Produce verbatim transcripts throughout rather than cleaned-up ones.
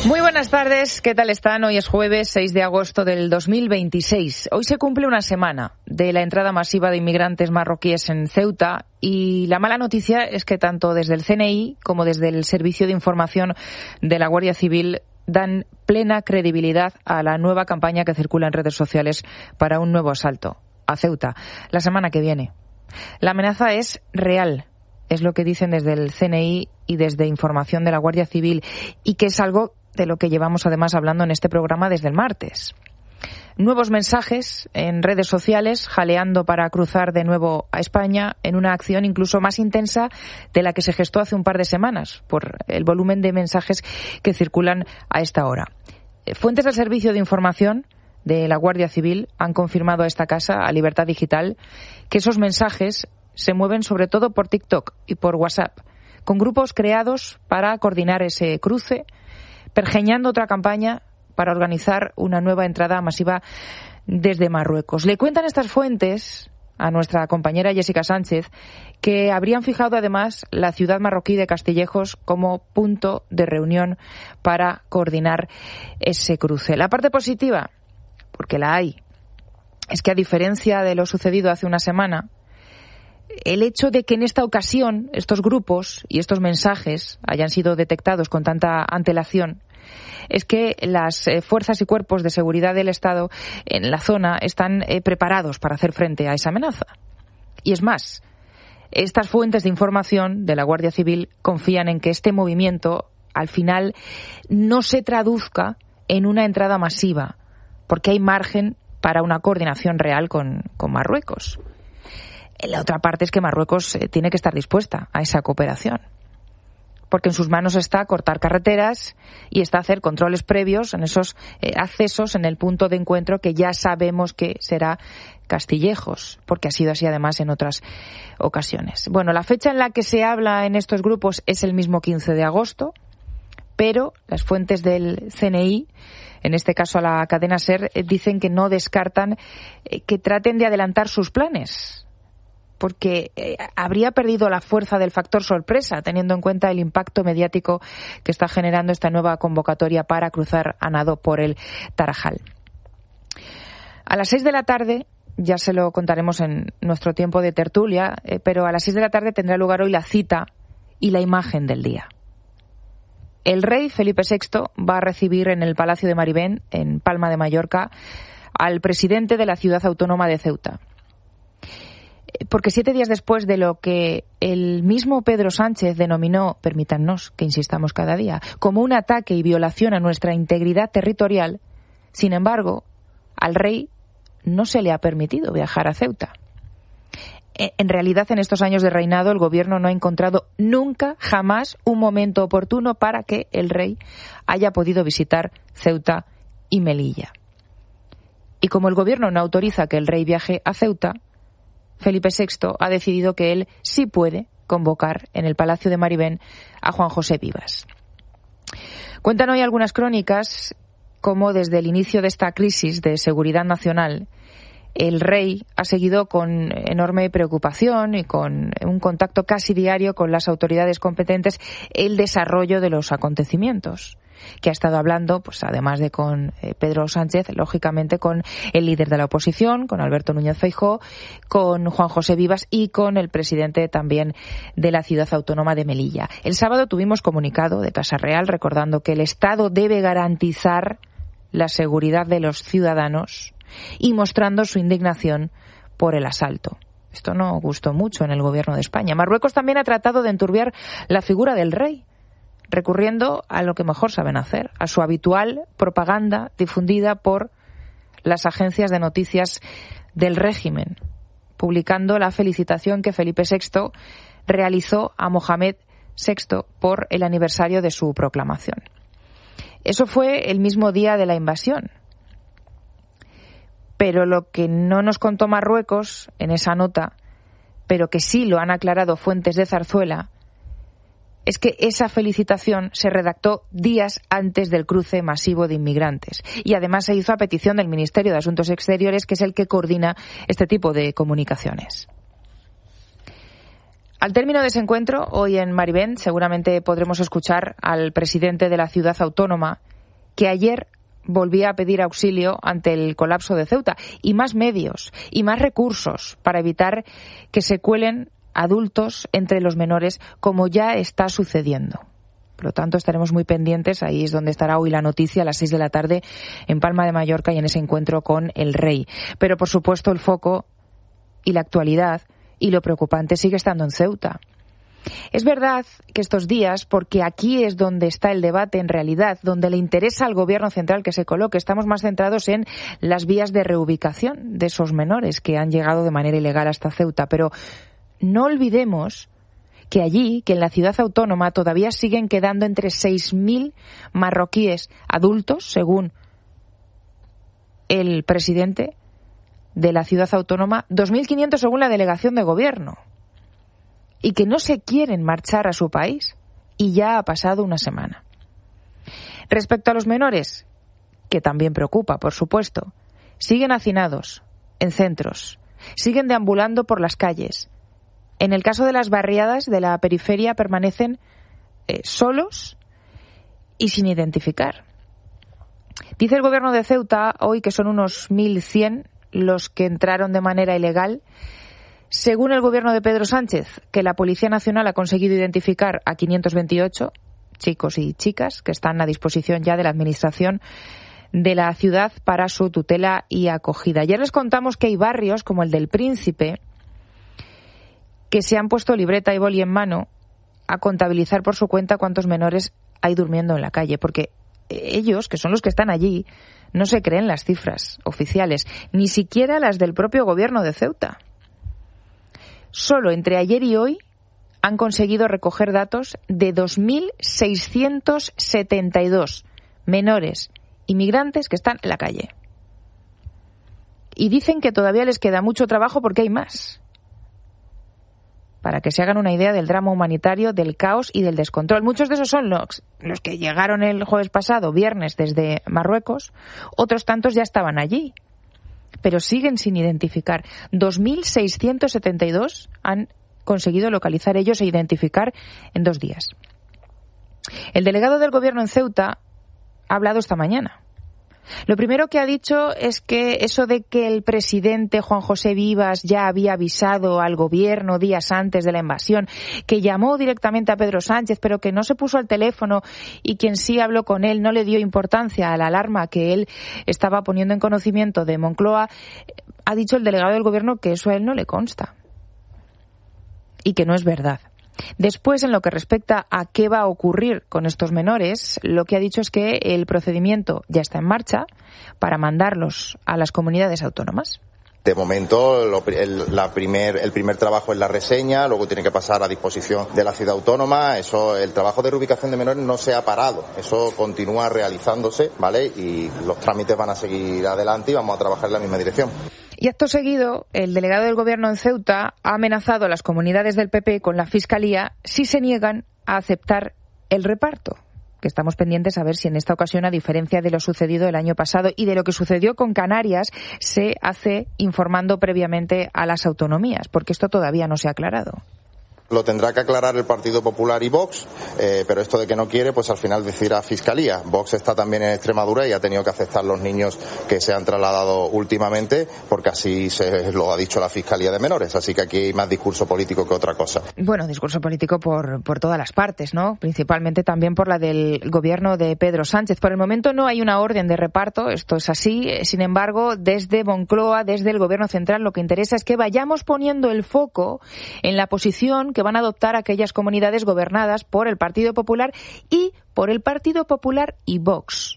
Muy buenas tardes, ¿qué tal están? Hoy es jueves seis de agosto del dos mil veintiséis. Hoy se cumple una semana de la entrada masiva de inmigrantes marroquíes en Ceuta y la mala noticia es que tanto desde el C N I como desde el Servicio de Información de la Guardia Civil dan plena credibilidad a la nueva campaña que circula en redes sociales para un nuevo asalto a Ceuta la semana que viene. La amenaza es real, es lo que dicen desde el C N I y desde Información de la Guardia Civil, y que es algo de lo que llevamos además hablando en este programa desde el martes. Nuevos mensajes en redes sociales jaleando para cruzar de nuevo a España en una acción incluso más intensa de la que se gestó hace un par de semanas por el volumen de mensajes que circulan a esta hora. Fuentes del Servicio de Información de la Guardia Civil han confirmado a esta casa, a Libertad Digital, que esos mensajes se mueven sobre todo por TikTok y por WhatsApp, con grupos creados para coordinar ese cruce, pergeñando otra campaña para organizar una nueva entrada masiva desde Marruecos. Le cuentan estas fuentes a nuestra compañera Jessica Sánchez que habrían fijado además la ciudad marroquí de Castillejos como punto de reunión para coordinar ese cruce. La parte positiva, porque la hay, es que a diferencia de lo sucedido hace una semana, el hecho de que en esta ocasión estos grupos y estos mensajes hayan sido detectados con tanta antelación es que las eh, fuerzas y cuerpos de seguridad del Estado en la zona están eh, preparados para hacer frente a esa amenaza. Y es más, estas fuentes de información de la Guardia Civil confían en que este movimiento al final no se traduzca en una entrada masiva, porque hay margen para una coordinación real con, con Marruecos. La otra parte es que Marruecos eh, tiene que estar dispuesta a esa cooperación, porque en sus manos está cortar carreteras y está hacer controles previos en esos eh, accesos en el punto de encuentro que ya sabemos que será Castillejos, porque ha sido así además en otras ocasiones. Bueno, la fecha en la que se habla en estos grupos es el mismo quince de agosto, pero las fuentes del C N I, en este caso a la cadena SER, eh, dicen que no descartan eh, que traten de adelantar sus planes, porque eh, habría perdido la fuerza del factor sorpresa, teniendo en cuenta el impacto mediático que está generando esta nueva convocatoria para cruzar a nado por el Tarajal. A las seis de la tarde, ya se lo contaremos en nuestro tiempo de tertulia, eh, pero a las seis de la tarde tendrá lugar hoy la cita y la imagen del día. El rey Felipe sexto va a recibir en el Palacio de Maribén, en Palma de Mallorca, al presidente de la ciudad autónoma de Ceuta. Porque siete días después de lo que el mismo Pedro Sánchez denominó, permítannos que insistamos cada día, como un ataque y violación a nuestra integridad territorial, sin embargo, al rey no se le ha permitido viajar a Ceuta. En realidad, en estos años de reinado, el gobierno no ha encontrado nunca, jamás, un momento oportuno para que el rey haya podido visitar Ceuta y Melilla. Y como el gobierno no autoriza que el rey viaje a Ceuta, Felipe sexto ha decidido que él sí puede convocar en el Palacio de Maribén a Juan José Vivas. Cuentan hoy algunas crónicas cómo desde el inicio de esta crisis de seguridad nacional el rey ha seguido con enorme preocupación y con un contacto casi diario con las autoridades competentes el desarrollo de los acontecimientos, que ha estado hablando, pues además de con eh, Pedro Sánchez, lógicamente con el líder de la oposición, con Alberto Núñez Feijóo, con Juan José Vivas y con el presidente también de la ciudad autónoma de Melilla. El sábado tuvimos comunicado de Casa Real recordando que el Estado debe garantizar la seguridad de los ciudadanos y mostrando su indignación por el asalto. Esto no gustó mucho en el gobierno de España. Marruecos también ha tratado de enturbiar la figura del rey, recurriendo a lo que mejor saben hacer, a su habitual propaganda difundida por las agencias de noticias del régimen, publicando la felicitación que Felipe sexto realizó a Mohamed sexto por el aniversario de su proclamación. Eso fue el mismo día de la invasión. Pero lo que no nos contó Marruecos en esa nota, pero que sí lo han aclarado fuentes de Zarzuela, es que esa felicitación se redactó días antes del cruce masivo de inmigrantes. Y además se hizo a petición del Ministerio de Asuntos Exteriores, que es el que coordina este tipo de comunicaciones. Al término de ese encuentro, hoy en Maribén, seguramente podremos escuchar al presidente de la ciudad autónoma que ayer volvía a pedir auxilio ante el colapso de Ceuta, y más medios y más recursos para evitar que se cuelen adultos entre los menores, como ya está sucediendo. Por lo tanto, estaremos muy pendientes. Ahí es donde estará hoy la noticia a las seis de la tarde en Palma de Mallorca y en ese encuentro con el rey. Pero, por supuesto, el foco y la actualidad y lo preocupante sigue estando en Ceuta. Es verdad que estos días, porque aquí es donde está el debate en realidad, donde le interesa al Gobierno central que se coloque, estamos más centrados en las vías de reubicación de esos menores que han llegado de manera ilegal hasta Ceuta. Pero no olvidemos que allí, que en la ciudad autónoma, todavía siguen quedando entre seis mil marroquíes adultos, según el presidente de la ciudad autónoma, dos mil quinientos según la delegación de gobierno, y que no se quieren marchar a su país, y ya ha pasado una semana. Respecto a los menores, que también preocupa, por supuesto, siguen hacinados en centros, siguen deambulando por las calles. En el caso de las barriadas de la periferia permanecen eh, solos y sin identificar. Dice el Gobierno de Ceuta hoy que son unos mil cien los que entraron de manera ilegal. Según el Gobierno de Pedro Sánchez, que la Policía Nacional ha conseguido identificar a quinientos veintiocho chicos y chicas que están a disposición ya de la Administración de la ciudad para su tutela y acogida. Ayer les contamos que hay barrios como el del Príncipe que se han puesto libreta y boli en mano a contabilizar por su cuenta cuántos menores hay durmiendo en la calle, porque ellos, que son los que están allí, no se creen las cifras oficiales, ni siquiera las del propio Gobierno de Ceuta. Solo entre ayer y hoy han conseguido recoger datos de dos mil seiscientos setenta y dos menores inmigrantes que están en la calle. Y dicen que todavía les queda mucho trabajo porque hay más. Para que se hagan una idea del drama humanitario, del caos y del descontrol. Muchos de esos son los, los que llegaron el jueves pasado, viernes, desde Marruecos. Otros tantos ya estaban allí, pero siguen sin identificar. dos mil seiscientos setenta y dos han conseguido localizar ellos e identificar en dos días. El delegado del Gobierno en Ceuta ha hablado esta mañana. Lo primero que ha dicho es que eso de que el presidente Juan José Vivas ya había avisado al Gobierno días antes de la invasión, que llamó directamente a Pedro Sánchez, pero que no se puso al teléfono y quien sí habló con él no le dio importancia a la alarma que él estaba poniendo en conocimiento de Moncloa, ha dicho el delegado del Gobierno que eso a él no le consta y que no es verdad. Después, en lo que respecta a qué va a ocurrir con estos menores, lo que ha dicho es que el procedimiento ya está en marcha para mandarlos a las comunidades autónomas. De momento, lo, el, la primer, el primer trabajo es la reseña, luego tiene que pasar a disposición de la ciudad autónoma. Eso, el trabajo de reubicación de menores no se ha parado, eso continúa realizándose, ¿vale? Y los trámites van a seguir adelante y vamos a trabajar en la misma dirección. Y acto seguido, el delegado del Gobierno en Ceuta ha amenazado a las comunidades del P P con la Fiscalía si se niegan a aceptar el reparto, que estamos pendientes a ver si en esta ocasión, a diferencia de lo sucedido el año pasado y de lo que sucedió con Canarias, se hace informando previamente a las autonomías, porque esto todavía no se ha aclarado. Lo tendrá que aclarar el Partido Popular y Vox, eh, pero esto de que no quiere, pues al final decidirá Fiscalía. Vox está también en Extremadura y ha tenido que aceptar los niños que se han trasladado últimamente, porque así se lo ha dicho la Fiscalía de Menores. Así que aquí hay más discurso político que otra cosa. Bueno, discurso político por, por todas las partes, ¿no? Principalmente también por la del Gobierno de Pedro Sánchez. Por el momento no hay una orden de reparto, esto es así. Sin embargo, desde Moncloa, desde el Gobierno central, lo que interesa es que vayamos poniendo el foco en la posición que van a adoptar aquellas comunidades gobernadas por el Partido Popular y por el Partido Popular y Vox.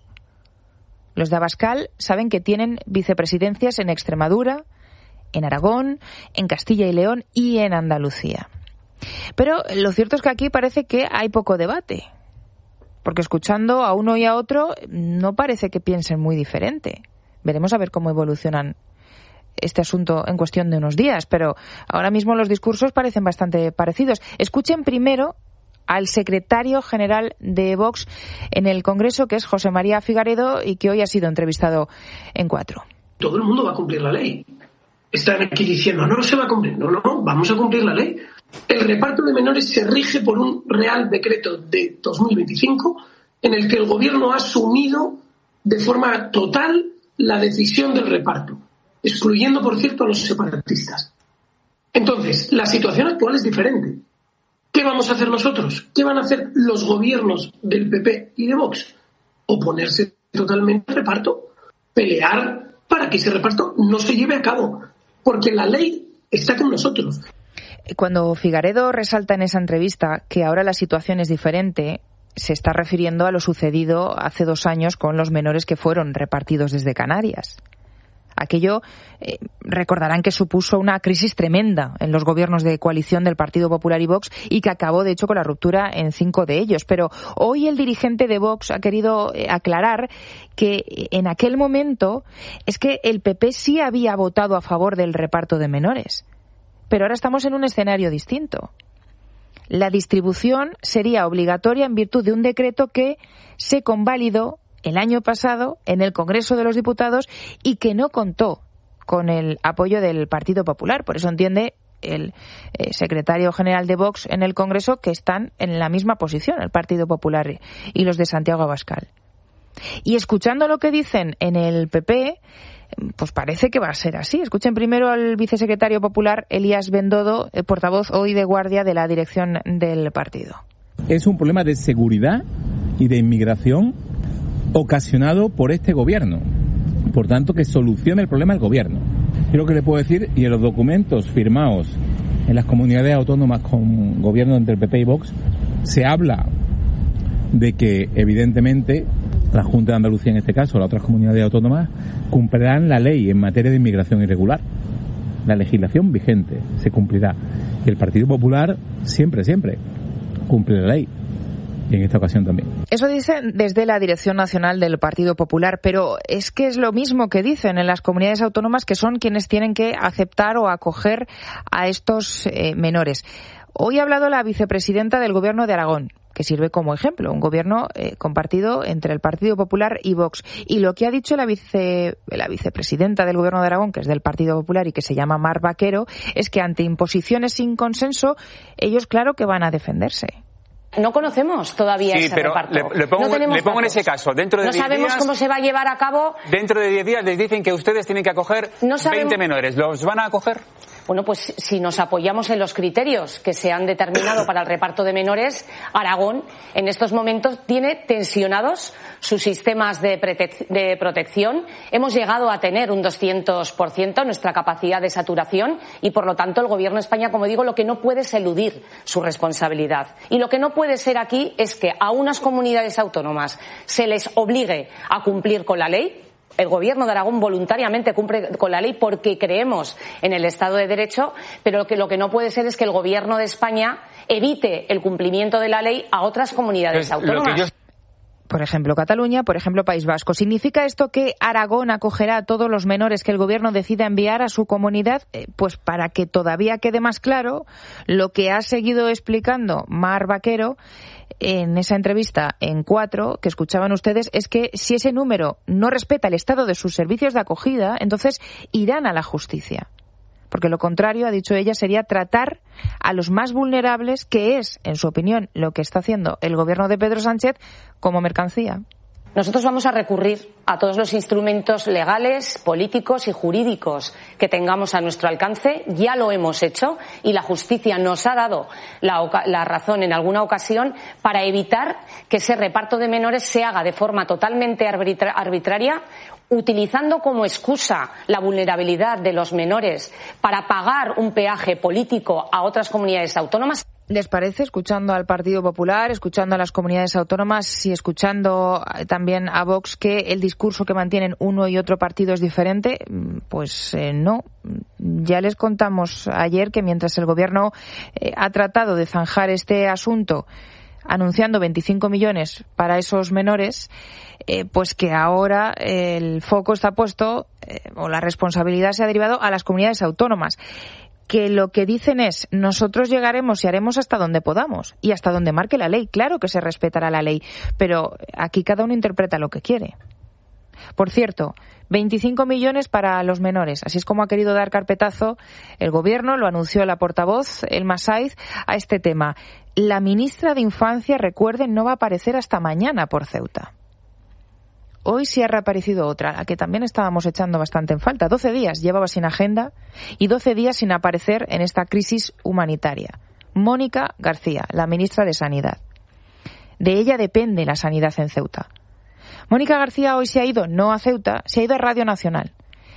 Los de Abascal saben que tienen vicepresidencias en Extremadura, en Aragón, en Castilla y León y en Andalucía. Pero lo cierto es que aquí parece que hay poco debate, porque escuchando a uno y a otro no parece que piensen muy diferente. Veremos a ver cómo evolucionan este asunto en cuestión de unos días, pero ahora mismo los discursos parecen bastante parecidos. Escuchen primero al secretario general de Vox en el Congreso, que es José María Figaredo, y que hoy ha sido entrevistado en Cuatro. Todo el mundo va a cumplir la ley. Están aquí diciendo, no, no se va a cumplir. No, no, vamos a cumplir la ley. El reparto de menores se rige por un Real Decreto de dos mil veinticinco en el que el Gobierno ha asumido de forma total la decisión del reparto, excluyendo, por cierto, a los separatistas. Entonces, la situación actual es diferente. ¿Qué vamos a hacer nosotros? ¿Qué van a hacer los gobiernos del P P y de Vox? Oponerse totalmente al reparto, pelear para que ese reparto no se lleve a cabo, porque la ley está con nosotros. Cuando Figaredo resalta en esa entrevista que ahora la situación es diferente, se está refiriendo a lo sucedido hace dos años con los menores que fueron repartidos desde Canarias. Aquello, eh, recordarán que supuso una crisis tremenda en los gobiernos de coalición del Partido Popular y Vox y que acabó, de hecho, con la ruptura en cinco de ellos. Pero hoy el dirigente de Vox ha querido eh, aclarar que en aquel momento es que el P P sí había votado a favor del reparto de menores. Pero ahora estamos en un escenario distinto. La distribución sería obligatoria en virtud de un decreto que se convalidó el año pasado en el Congreso de los Diputados y que no contó con el apoyo del Partido Popular. Por eso entiende el eh, secretario general de Vox en el Congreso que están en la misma posición, el Partido Popular y los de Santiago Abascal. Y escuchando lo que dicen en el P P, pues parece que va a ser así. Escuchen primero al vicesecretario popular, Elías Bendodo, eh, portavoz hoy de guardia de la dirección del partido. Es un problema de seguridad y de inmigración ocasionado por este gobierno. Por tanto, que solucione el problema el gobierno. Yo lo que le puedo decir, y en los documentos firmados en las comunidades autónomas con gobierno entre el P P y Vox, se habla de que, evidentemente, la Junta de Andalucía, en este caso, las otras comunidades autónomas, cumplirán la ley en materia de inmigración irregular. La legislación vigente se cumplirá. Y el Partido Popular siempre, siempre cumple la ley. Y en esta ocasión también. Eso dicen desde la Dirección Nacional del Partido Popular, pero es que es lo mismo que dicen en las comunidades autónomas, que son quienes tienen que aceptar o acoger a estos eh, menores. Hoy ha hablado la vicepresidenta del Gobierno de Aragón, que sirve como ejemplo, un gobierno eh, compartido entre el Partido Popular y Vox. Y lo que ha dicho la, vice, la vicepresidenta del Gobierno de Aragón, que es del Partido Popular y que se llama Mar Vaquero, es que ante imposiciones sin consenso, ellos claro que van a defenderse. No conocemos todavía sí, ese pero reparto. Le, le pongo, no le pongo en ese caso. Dentro de no diez sabemos días, cómo se va a llevar a cabo. Dentro de diez días les dicen que ustedes tienen que acoger no sabemos, veinte menores. ¿Los van a acoger? Bueno, pues si nos apoyamos en los criterios que se han determinado para el reparto de menores, Aragón en estos momentos tiene tensionados sus sistemas de, protec- de protección. Hemos llegado a tener un doscientos por ciento nuestra capacidad de saturación y, por lo tanto, el Gobierno de España, como digo, lo que no puede es eludir su responsabilidad. Y lo que no puede ser aquí es que a unas comunidades autónomas se les obligue a cumplir con la ley. El Gobierno de Aragón voluntariamente cumple con la ley porque creemos en el Estado de Derecho, pero lo que, lo que no puede ser es que el Gobierno de España evite el cumplimiento de la ley a otras comunidades pues, autónomas. Yo... Por ejemplo, Cataluña, por ejemplo, País Vasco. ¿Significa esto que Aragón acogerá a todos los menores que el Gobierno decida enviar a su comunidad? Eh, pues para que todavía quede más claro, lo que ha seguido explicando Mar Vaquero en esa entrevista en Cuatro, que escuchaban ustedes, es que si ese número no respeta el estado de sus servicios de acogida, entonces irán a la justicia. Porque lo contrario, ha dicho ella, sería tratar a los más vulnerables, que es, en su opinión, lo que está haciendo el gobierno de Pedro Sánchez, como mercancía. Nosotros vamos a recurrir a todos los instrumentos legales, políticos y jurídicos que tengamos a nuestro alcance. Ya lo hemos hecho y la justicia nos ha dado la, la razón en alguna ocasión para evitar que ese reparto de menores se haga de forma totalmente arbitra- arbitraria, utilizando como excusa la vulnerabilidad de los menores para pagar un peaje político a otras comunidades autónomas. ¿Les parece, escuchando al Partido Popular, escuchando a las comunidades autónomas y escuchando también a Vox, que el discurso que mantienen uno y otro partido es diferente? Pues eh, no. Ya les contamos ayer que mientras el Gobierno eh, ha tratado de zanjar este asunto anunciando veinticinco millones para esos menores, eh, pues que ahora eh, el foco está puesto, eh, o la responsabilidad se ha derivado a las comunidades autónomas, que lo que dicen es: nosotros llegaremos y haremos hasta donde podamos y hasta donde marque la ley. Claro que se respetará la ley, pero aquí cada uno interpreta lo que quiere. Por cierto, veinticinco millones para los menores. Así es como ha querido dar carpetazo el Gobierno, lo anunció la portavoz, Elma Saiz, a este tema. La ministra de Infancia, recuerden, no va a aparecer hasta mañana por Ceuta. hoy sí ha reaparecido otra, a la que también estábamos echando bastante en falta. doce días llevaba sin agenda y doce días sin aparecer en esta crisis humanitaria. Mónica García, la ministra de Sanidad. De ella depende la sanidad en Ceuta. Mónica García hoy se ha ido, no a Ceuta, se ha ido a Radio Nacional.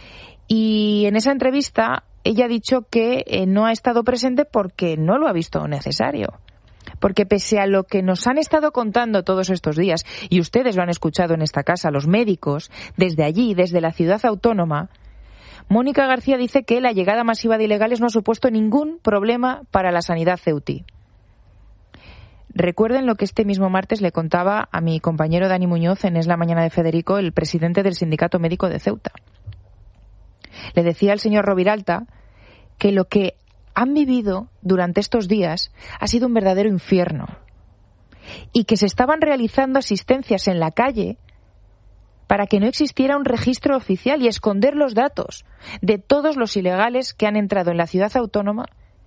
Y en esa entrevista ella ha dicho que eh, no ha estado presente porque no lo ha visto necesario. Porque pese a lo que nos han estado contando todos estos días, y ustedes lo han escuchado en esta casa, los médicos, desde allí, desde la ciudad autónoma, Mónica García dice que la llegada masiva de ilegales no ha supuesto ningún problema para la sanidad ceutí. Recuerden lo que este mismo martes le contaba a mi compañero Dani Muñoz en Es la Mañana de Federico, el presidente del Sindicato Médico de Ceuta. Le decía al señor Roviralta que lo que han vivido durante estos días ha sido un verdadero infierno y que se estaban realizando asistencias en la calle para que no existiera un registro oficial y esconder los datos de todos los ilegales que han entrado en la ciudad autónoma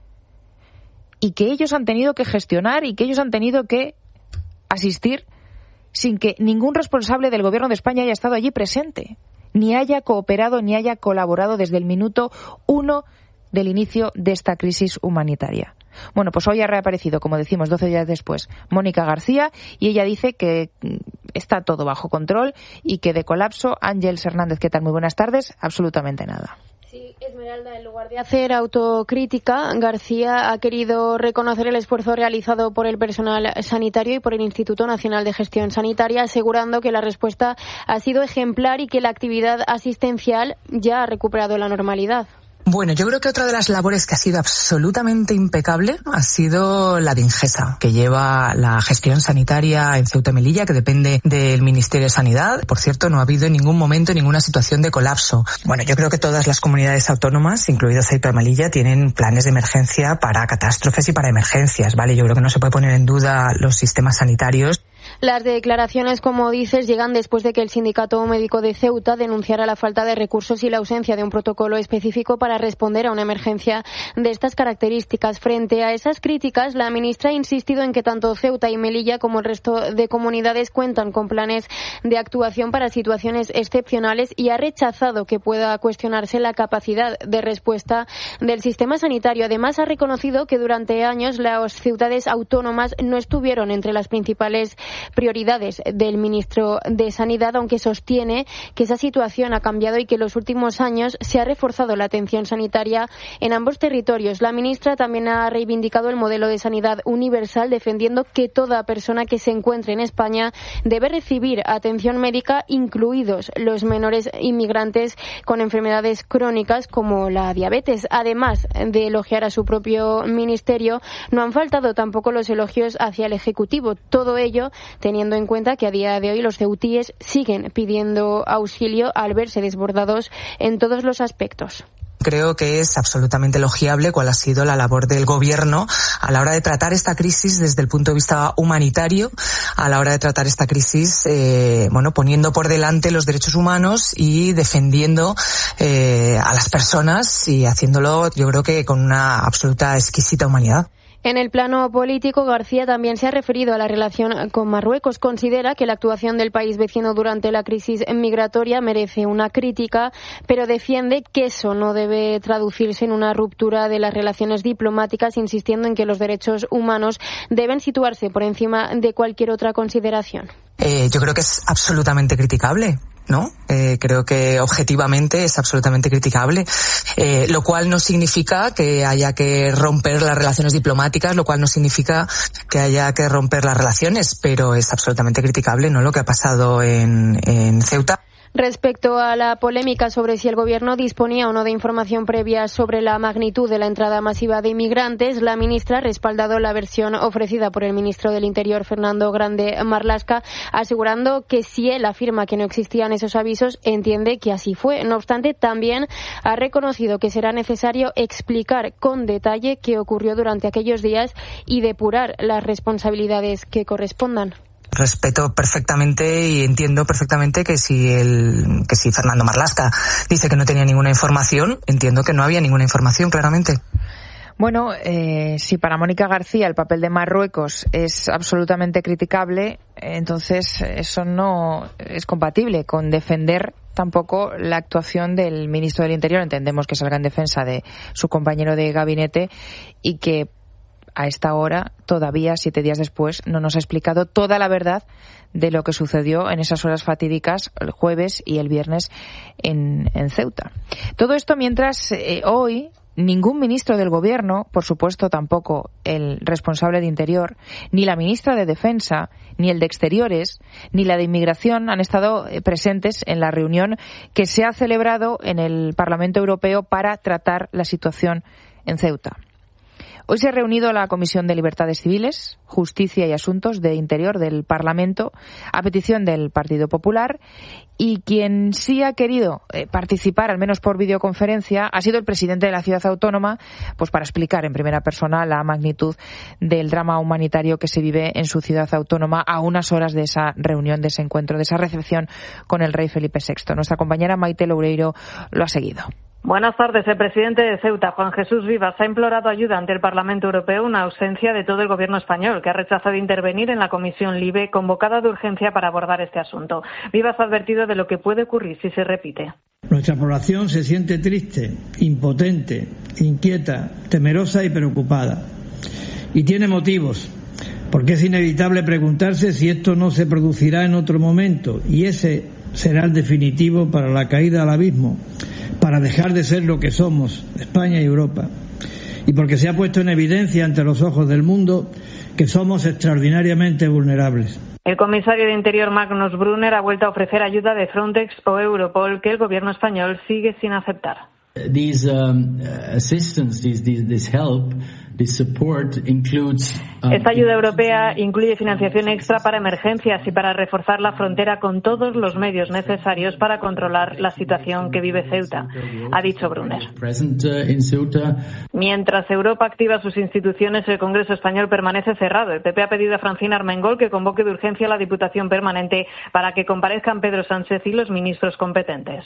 y que ellos han tenido que gestionar y que ellos han tenido que asistir sin que ningún responsable del Gobierno de España haya estado allí presente, ni haya cooperado ni haya colaborado desde el minuto uno del inicio de esta crisis humanitaria. Bueno, pues hoy ha reaparecido, como decimos, doce días después, Mónica García, y ella dice que está todo bajo control y que de colapso, Ángeles Hernández, ¿qué tal? Muy buenas tardes, absolutamente nada. Sí, Esmeralda, en lugar de hacer autocrítica, García ha querido reconocer el esfuerzo realizado por el personal sanitario y por el Instituto Nacional de Gestión Sanitaria, asegurando que la respuesta ha sido ejemplar y que la actividad asistencial ya ha recuperado la normalidad. Bueno, yo creo que otra de las labores que ha sido absolutamente impecable ha sido la de Ingesa, que lleva la gestión sanitaria en Ceuta y Melilla, que depende del Ministerio de Sanidad. Por cierto, no ha habido en ningún momento ninguna situación de colapso. Bueno, yo creo que todas las comunidades autónomas, incluido Ceuta y Melilla, tienen planes de emergencia para catástrofes y para emergencias, ¿vale? Yo creo que no se puede poner en duda los sistemas sanitarios. Las declaraciones, como dices, llegan después de que el Sindicato Médico de Ceuta denunciara la falta de recursos y la ausencia de un protocolo específico para responder a una emergencia de estas características. Frente a esas críticas, la ministra ha insistido en que tanto Ceuta y Melilla como el resto de comunidades cuentan con planes de actuación para situaciones excepcionales y ha rechazado que pueda cuestionarse la capacidad de respuesta del sistema sanitario. Además, ha reconocido que durante años las ciudades autónomas no estuvieron entre las principales prioridades del ministro de Sanidad, aunque sostiene que esa situación ha cambiado y que en los últimos años se ha reforzado la atención sanitaria en ambos territorios. La ministra también ha reivindicado el modelo de sanidad universal, defendiendo que toda persona que se encuentre en España debe recibir atención médica, incluidos los menores inmigrantes con enfermedades crónicas como la diabetes. Además de elogiar a su propio ministerio, no han faltado tampoco los elogios hacia el Ejecutivo. Todo ello teniendo en cuenta que a día de hoy los ceutíes siguen pidiendo auxilio al verse desbordados en todos los aspectos. Creo que es absolutamente elogiable cuál ha sido la labor del Gobierno a la hora de tratar esta crisis desde el punto de vista humanitario, a la hora de tratar esta crisis, eh, bueno, poniendo por delante los derechos humanos y defendiendo eh, a las personas y haciéndolo, yo creo que con una absoluta exquisita humanidad. En el plano político, García también se ha referido a la relación con Marruecos. Considera que la actuación del país vecino durante la crisis migratoria merece una crítica, pero defiende que eso no debe traducirse en una ruptura de las relaciones diplomáticas, insistiendo en que los derechos humanos deben situarse por encima de cualquier otra consideración. Eh, yo creo que es absolutamente criticable. ¿no? Eh, creo que objetivamente es absolutamente criticable, eh, lo cual no significa que haya que romper las relaciones diplomáticas, lo cual no significa que haya que romper las relaciones, pero es absolutamente criticable, ¿no?, lo que ha pasado en, en Ceuta. Respecto a la polémica sobre si el Gobierno disponía o no de información previa sobre la magnitud de la entrada masiva de inmigrantes, la ministra ha respaldado la versión ofrecida por el ministro del Interior, Fernando Grande Marlaska, asegurando que si él afirma que no existían esos avisos, entiende que así fue. No obstante, también ha reconocido que será necesario explicar con detalle qué ocurrió durante aquellos días y depurar las responsabilidades que correspondan. Respeto perfectamente y entiendo perfectamente que si el, que si Fernando Marlaska dice que no tenía ninguna información, entiendo que no había ninguna información, claramente. Bueno, eh, si para Mónica García el papel de Marruecos es absolutamente criticable, entonces eso no es compatible con defender tampoco la actuación del ministro del Interior. Entendemos que salga en defensa de su compañero de gabinete y que a esta hora, todavía siete días después, no nos ha explicado toda la verdad de lo que sucedió en esas horas fatídicas el jueves y el viernes en, en Ceuta. Todo esto mientras eh, hoy ningún ministro del Gobierno, por supuesto tampoco el responsable de Interior, ni la ministra de Defensa, ni el de Exteriores, ni la de Inmigración han estado presentes en la reunión que se ha celebrado en el Parlamento Europeo para tratar la situación en Ceuta. Hoy se ha reunido la Comisión de Libertades Civiles, Justicia y Asuntos de Interior del Parlamento a petición del Partido Popular, y quien sí ha querido eh, participar, al menos por videoconferencia, ha sido el presidente de la ciudad autónoma, pues para explicar en primera persona la magnitud del drama humanitario que se vive en su ciudad autónoma a unas horas de esa reunión, de ese encuentro, de esa recepción con el rey Felipe sexto. Nuestra compañera Maite Loureiro lo ha seguido. Buenas tardes. El presidente de Ceuta, Juan Jesús Vivas, ha implorado ayuda ante el Parlamento Europeo, una ausencia de todo el gobierno español, que ha rechazado intervenir en la Comisión LIBE convocada de urgencia para abordar este asunto. Vivas ha advertido de lo que puede ocurrir si se repite. Nuestra población se siente triste, impotente, inquieta, temerosa y preocupada. Y tiene motivos, porque es inevitable preguntarse si esto no se producirá en otro momento, y ese será el definitivo para la caída al abismo, para dejar de ser lo que somos, España y Europa, y porque se ha puesto en evidencia ante los ojos del mundo que somos extraordinariamente vulnerables. El comisario de Interior, Magnus Brunner, ha vuelto a ofrecer ayuda de Frontex o Europol que el gobierno español sigue sin aceptar. These um, assistance, this, this, this help, this support includes. Um, Esta ayuda europea incluye financiación extra para emergencias y para reforzar la frontera con todos los medios necesarios para controlar la situación que vive Ceuta, ha dicho Brunner. Present, uh, in Ceuta. Mientras Europa activa sus instituciones, el Congreso español permanece cerrado. El P P ha pedido a Francina Armengol que convoque de urgencia a la Diputación Permanente para que comparezcan Pedro Sánchez y los ministros competentes.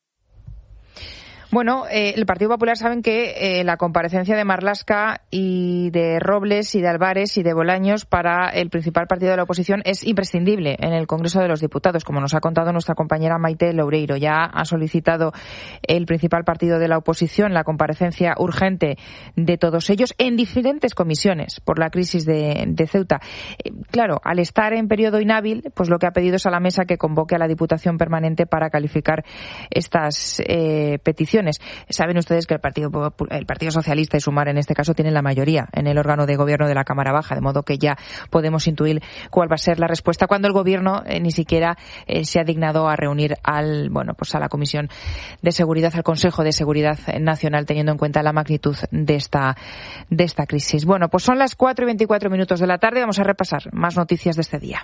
Bueno, eh, el Partido Popular saben que eh, la comparecencia de Marlaska y de Robles y de Álvarez y de Bolaños para el principal partido de la oposición es imprescindible en el Congreso de los Diputados, como nos ha contado nuestra compañera Maite Loureiro. Ya ha solicitado el principal partido de la oposición la comparecencia urgente de todos ellos en diferentes comisiones por la crisis de, de Ceuta. Eh, claro, al estar en periodo inhábil, pues lo que ha pedido es a la mesa que convoque a la Diputación Permanente para calificar estas eh, peticiones. Saben ustedes que el Partido, el Partido Socialista y Sumar en este caso tienen la mayoría en el órgano de gobierno de la Cámara Baja, de modo que ya podemos intuir cuál va a ser la respuesta cuando el gobierno eh, ni siquiera eh, se ha dignado a reunir al, bueno, pues a la Comisión de Seguridad, al Consejo de Seguridad Nacional, teniendo en cuenta la magnitud de esta, de esta crisis. Bueno, pues son las cuatro y veinticuatro minutos de la tarde. Vamos a repasar más noticias de este día.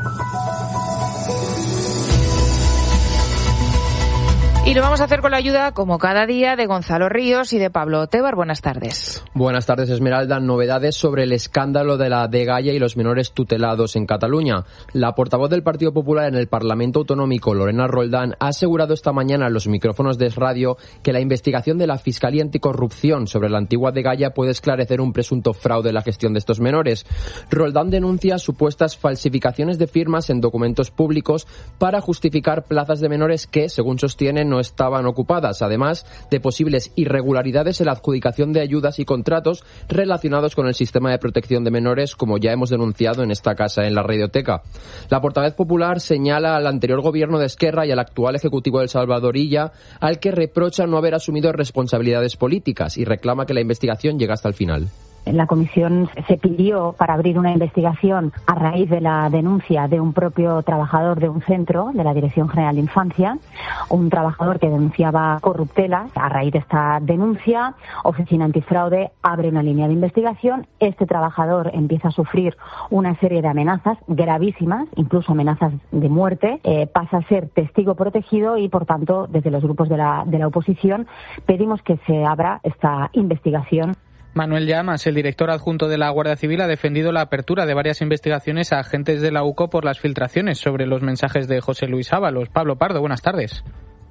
Y lo vamos a hacer con la ayuda, como cada día, de Gonzalo Ríos y de Pablo Otebar. Buenas tardes. Buenas tardes, Esmeralda. Novedades sobre el escándalo de la dgaia y los menores tutelados en Cataluña. La portavoz del Partido Popular en el Parlamento Autonómico, Lorena Roldán, ha asegurado esta mañana a los micrófonos de Es Radio que la investigación de la Fiscalía Anticorrupción sobre la antigua dgaia puede esclarecer un presunto fraude en la gestión de estos menores. Roldán denuncia supuestas falsificaciones de firmas en documentos públicos para justificar plazas de menores que, según sostienen, no estaban ocupadas, además de posibles irregularidades en la adjudicación de ayudas y contratos relacionados con el sistema de protección de menores, como ya hemos denunciado en esta casa en la Radioteca. La portavoz popular señala al anterior gobierno de Esquerra y al actual ejecutivo del Salvador Illa, al que reprocha no haber asumido responsabilidades políticas y reclama que la investigación llegue hasta el final. La comisión se pidió para abrir una investigación a raíz de la denuncia de un propio trabajador de un centro de la Dirección General de Infancia, un trabajador que denunciaba corruptelas. A raíz de esta denuncia, Oficina Antifraude abre una línea de investigación. Este trabajador empieza a sufrir una serie de amenazas gravísimas, incluso amenazas de muerte, eh, pasa a ser testigo protegido y, por tanto, desde los grupos de la, de la oposición pedimos que se abra esta investigación. Manuel Llamas, el director adjunto de la Guardia Civil, ha defendido la apertura de varias investigaciones a agentes de la U C O por las filtraciones sobre los mensajes de José Luis Ábalos. Pablo Pardo, buenas tardes.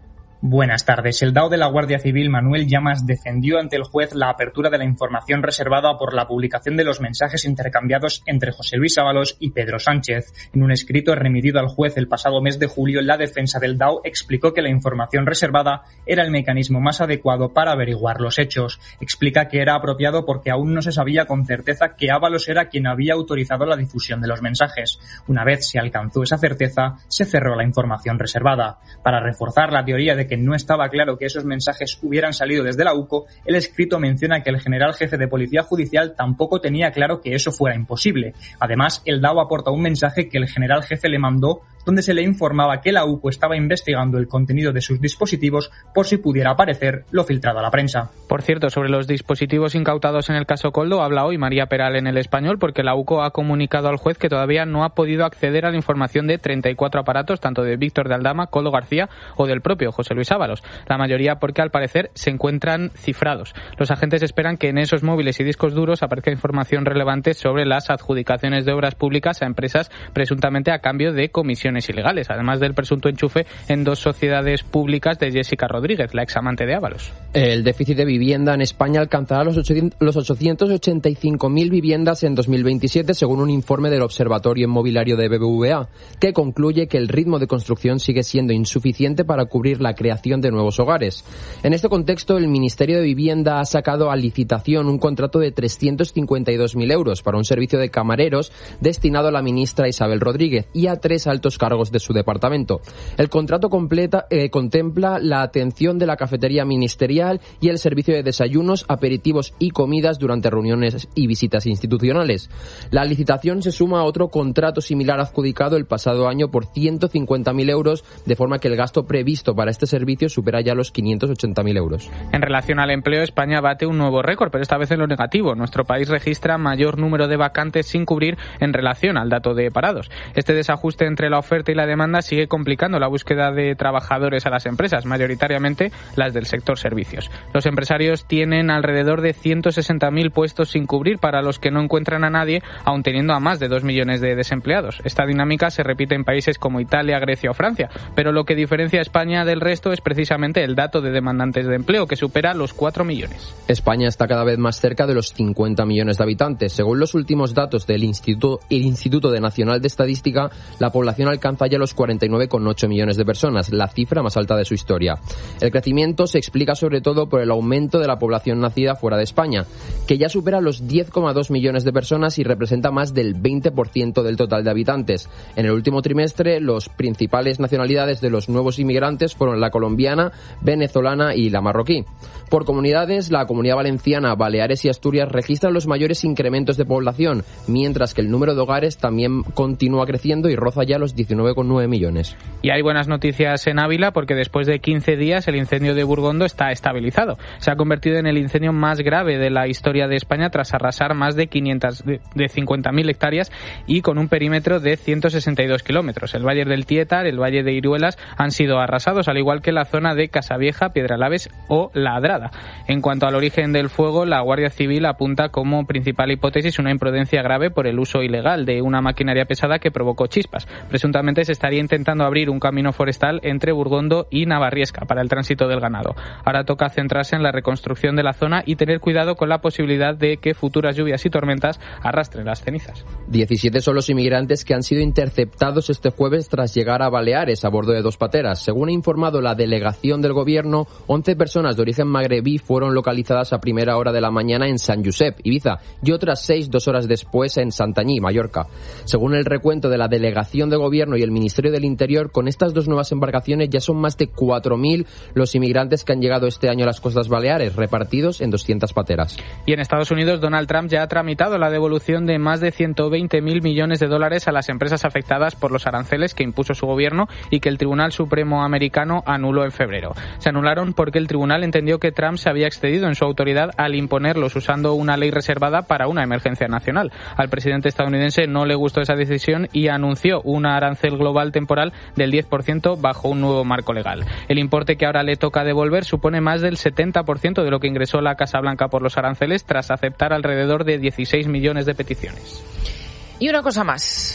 Buenas tardes. El D A O de la Guardia Civil, Manuel Llamas, defendió ante el juez la apertura de la información reservada por la publicación de los mensajes intercambiados entre José Luis Ábalos y Pedro Sánchez. En un escrito remitido al juez el pasado mes de julio, la defensa del D A O explicó que la información reservada era el mecanismo más adecuado para averiguar los hechos. Explica que era apropiado porque aún no se sabía con certeza que Ábalos era quien había autorizado la difusión de los mensajes. Una vez se alcanzó esa certeza, se cerró la información reservada. Para reforzar la teoría de que no estaba claro que esos mensajes hubieran salido desde la U C O, el escrito menciona que el general jefe de Policía Judicial tampoco tenía claro que eso fuera imposible. Además, el D A O aporta un mensaje que el general jefe le mandó donde se le informaba que la U C O estaba investigando el contenido de sus dispositivos por si pudiera aparecer lo filtrado a la prensa. Por cierto, sobre los dispositivos incautados en el caso Koldo habla hoy María Peral en El Español, porque la U C O ha comunicado al juez que todavía no ha podido acceder a la información de treinta y cuatro aparatos, tanto de Víctor de Aldama, Koldo García o del propio José Luis Ábalos. La mayoría porque al parecer se encuentran cifrados. Los agentes esperan que en esos móviles y discos duros aparezca información relevante sobre las adjudicaciones de obras públicas a empresas presuntamente a cambio de comisiones ilegales, además del presunto enchufe en dos sociedades públicas de Jessica Rodríguez, la examante de Ábalos. El déficit de vivienda en España alcanzará los ochocientos ochenta y cinco mil viviendas en dos mil veintisiete, según un informe del Observatorio Inmobiliario de B B V A, que concluye que el ritmo de construcción sigue siendo insuficiente para cubrir la creación de nuevos hogares. En este contexto, el Ministerio de Vivienda ha sacado a licitación un contrato de trescientos cincuenta y dos mil euros para un servicio de camareros destinado a la ministra Isabel Rodríguez y a tres altos cargos de su departamento. El contrato completa, eh, contempla la atención de la cafetería ministerial y el servicio de desayunos, aperitivos y comidas durante reuniones y visitas institucionales. La licitación se suma a otro contrato similar adjudicado el pasado año por ciento cincuenta mil euros, de forma que el gasto previsto para este servicio supera ya los quinientos ochenta mil euros. En relación al empleo, España bate un nuevo récord, pero esta vez en lo negativo. Nuestro país registra mayor número de vacantes sin cubrir en relación al dato de parados. Este desajuste entre la oferta y la demanda sigue complicando la búsqueda de trabajadores a las empresas, mayoritariamente las del sector servicios. Los empresarios tienen alrededor de ciento sesenta mil puestos sin cubrir para los que no encuentran a nadie, aun teniendo a más de dos millones de desempleados. Esta dinámica se repite en países como Italia, Grecia o Francia, pero lo que diferencia a España del resto es precisamente el dato de demandantes de empleo, que supera los cuatro millones. España está cada vez más cerca de los cincuenta millones de habitantes. Según los últimos datos del Instituto, el Instituto de Nacional de Estadística, la población alcanza ya los cuarenta y nueve coma ocho millones de personas, la cifra más alta de su historia. El crecimiento se explica sobre todo por el aumento de la población nacida fuera de España, que ya supera los diez coma dos millones de personas y representa más del veinte por ciento del total de habitantes. En el último trimestre, las principales nacionalidades de los nuevos inmigrantes fueron la colombiana, venezolana y la marroquí. Por comunidades, la Comunidad Valenciana, Baleares y Asturias registran los mayores incrementos de población, mientras que el número de hogares también continúa creciendo y roza ya los diecinueve coma nueve millones. Y hay buenas noticias en Ávila, porque después de quince días el incendio de Burgondo está estabilizado. Se ha convertido en el incendio más grave de la historia de España tras arrasar más de quinientas, de cincuenta mil hectáreas y con un perímetro de ciento sesenta y dos kilómetros. El Valle del Tietar, el Valle de Iruelas han sido arrasados, al igual que la zona de Casavieja, Piedralaves o La Adrada. En cuanto al origen del fuego, la Guardia Civil apunta como principal hipótesis una imprudencia grave por el uso ilegal de una maquinaria pesada que provocó chispas. Presuntamente se estaría intentando abrir un camino forestal entre Burgondo y Navarriesca para el tránsito del ganado. Ahora toca centrarse en la reconstrucción de la zona y tener cuidado con la posibilidad de que futuras lluvias y tormentas arrastren las cenizas. diecisiete son los inmigrantes que han sido interceptados este jueves tras llegar a Baleares a bordo de dos pateras. Según ha informado la delegación del gobierno, once personas de origen magrebí fueron localizadas a primera hora de la mañana en San Josep, Ibiza, y otras seis dos horas después en Santanyí, Mallorca. Según el recuento de la delegación de gobierno y el Ministerio del Interior, con estas dos nuevas embarcaciones ya son más de cuatro mil los inmigrantes que han llegado este año a las Costas Baleares, repartidos en doscientas pateras. Y en Estados Unidos, Donald Trump ya ha tramitado la devolución de más de ciento veinte mil millones de dólares a las empresas afectadas por los aranceles que impuso su gobierno y que el Tribunal Supremo americano anuló en febrero. Se anularon porque el tribunal entendió que Trump se había excedido en su autoridad al imponerlos usando una ley reservada para una emergencia nacional. Al presidente estadounidense no le gustó esa decisión y anunció un arancel global temporal del diez por ciento bajo un nuevo marco legal. El importe que ahora le toca devolver supone más del setenta por ciento de lo que ingresó la Casa Blanca por los aranceles tras aceptar alrededor de dieciséis millones de peticiones. Y una cosa más.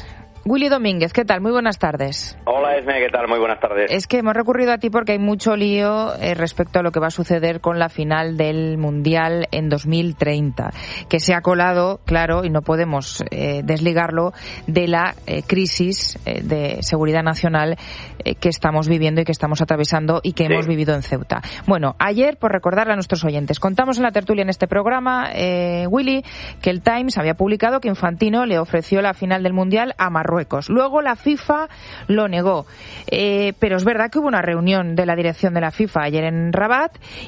Willy Domínguez, ¿qué tal? Muy buenas tardes. Hola, Esme, ¿qué tal? Muy buenas tardes. Es que hemos recurrido a ti porque hay mucho lío eh, respecto a lo que va a suceder con la final del Mundial en dos mil treinta, que se ha colado, claro, y no podemos eh, desligarlo de la eh, crisis eh, de seguridad nacional eh, que estamos viviendo y que estamos atravesando y que sí. hemos vivido en Ceuta. Bueno, ayer, por recordarle a nuestros oyentes, contamos en la tertulia en este programa, eh, Willy, que el Times había publicado que Infantino le ofreció la final del Mundial a Marruecos. Luego la FIFA lo negó. Eh, pero es verdad que hubo una reunión de la dirección de la FIFA ayer en Rabat